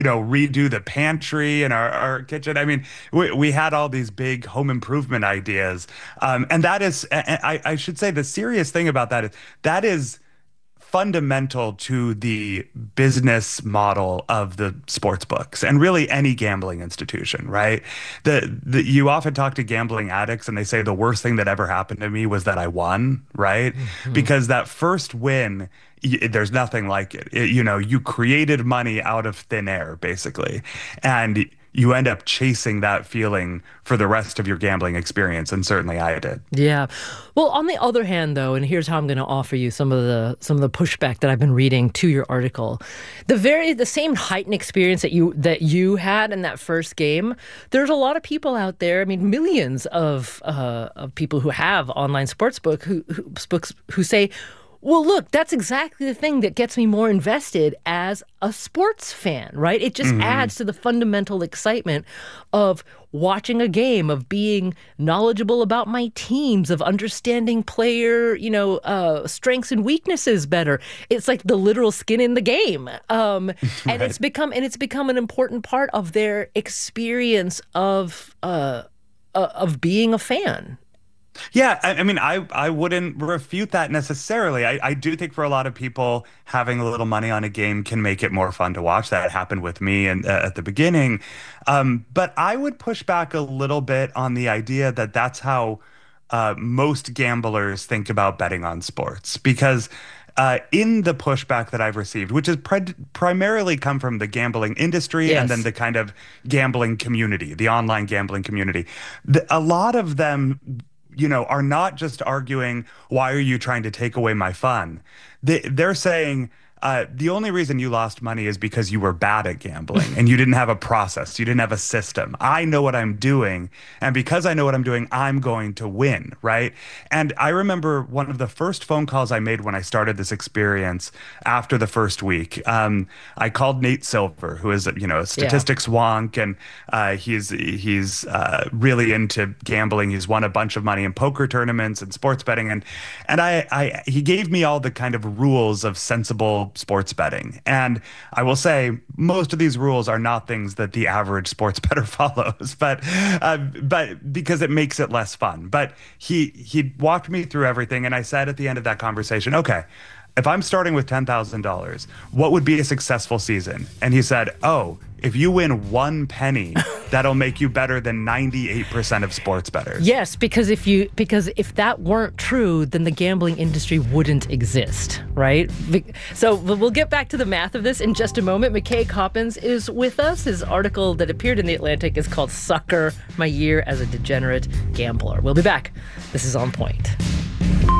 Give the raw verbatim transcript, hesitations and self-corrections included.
you know, redo the pantry in our, our kitchen. I mean, we, we had all these big home improvement ideas. Um, and that is, I, I should say, the serious thing about that is that is fundamental to the business model of the sports books and really any gambling institution, right? The, the you often talk to gambling addicts and they say the worst thing that ever happened to me was that I won, right? Mhm. Because that first win, y- there's nothing like it. It- You know, you created money out of thin air, basically, and you end up chasing that feeling for the rest of your gambling experience, and certainly I did. Yeah. Well, on the other hand, though, and here's how I'm going to offer you some of the some of the pushback that I've been reading to your article. The very the same heightened experience that you that you had in that first game. There's a lot of people out there. I mean, millions of uh, of people who have online sportsbook who who books who say, well, look, that's exactly the thing that gets me more invested as a sports fan, right? It just Hmm. adds to the fundamental excitement of watching a game, of being knowledgeable about my teams, of understanding player, you know, uh, strengths and weaknesses better. It's like the literal skin in the game, um, and it's Right. become and it's become an important part of their experience of uh, uh, of being a fan. Yeah, I, I mean, I I wouldn't refute that necessarily. I, I do think for a lot of people, having a little money on a game can make it more fun to watch. That happened with me and uh, at the beginning. Um, but I would push back a little bit on the idea that that's how uh, most gamblers think about betting on sports because. Uh, in the pushback that I've received, which has pri primarily come from the gambling industry and then Yes. the kind of gambling community, the online gambling community, the, a lot of them you know, are not just arguing, why are you trying to take away my fun? They, they're saying, uh, the only reason you lost money is because you were bad at gambling and you didn't have a process, you didn't have a system. I know what I'm doing. And because I know what I'm doing, I'm going to win, right? And I remember one of the first phone calls I made when I started this experience after the first week. Um, I called Nate Silver, who is, you know, a Yeah. statistics wonk, and uh, he's he's uh, really into gambling. He's won a bunch of money in poker tournaments and sports betting, and and I, I he gave me all the kind of rules of sensible sports betting. And I will say most of these rules are not things that the average sports bettor follows, but uh, but because it makes it less fun. But he he walked me through everything, and I said at the end of that conversation, okay, if I'm starting with ten thousand dollars what would be a successful season? And he said, oh, if you win one penny, that'll make you better than ninety-eight percent of sports bettors. Yes, because if you because if that weren't true, then the gambling industry wouldn't exist, right? Be- So we'll we'll get back to the math of this in just a moment. McKay Coppins is with us. His article that appeared in The Atlantic is called Sucker: My Year as a Degenerate Gambler. We'll be back. This is On Point.